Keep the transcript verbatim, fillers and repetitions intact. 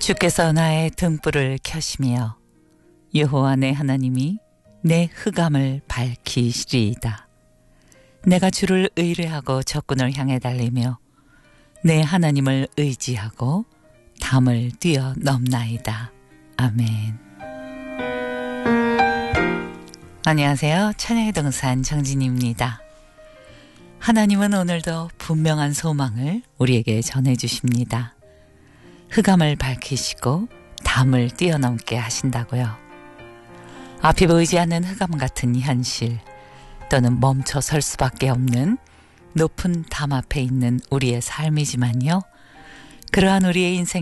주께서 나의 등불을 켜시며 여호와 내 하나님이 내 흑암을 밝히시리이다. 내가 주를 의뢰하고 적군을 향해 달리며 내 하나님을 의지하고 담을 뛰어넘나이다. 아멘. 안녕하세요. 찬양의 동산 정진입니다. 하나님은 오늘도 분명한 소망을 우리에게 전해주십니다. 흑암을 밝히시고 담을 뛰어넘게 하신다고요. 앞이 보이지 않는 흑암 같은 현실 또는 멈춰 설 수밖에 없는 높은 담 앞에 있는 우리의 삶이지만요. 그러한 우리의 인생